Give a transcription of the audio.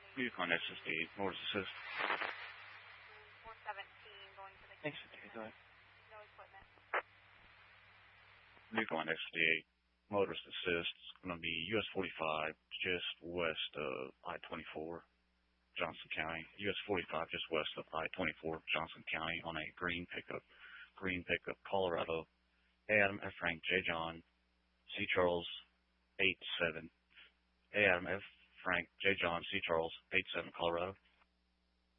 Yukon SSD, Morris Assist. 417 going to the Thanks, go ahead. no equipment. Yukon SSD, Motorist Assist. It's going to be US 45, just west of I-24, Johnson County. US 45, just west of I-24, Johnson County, on a green pickup, Colorado. Adam F. Frank J. John, C. Charles, 87. Adam F. Frank J. John, C. Charles, 87, Colorado.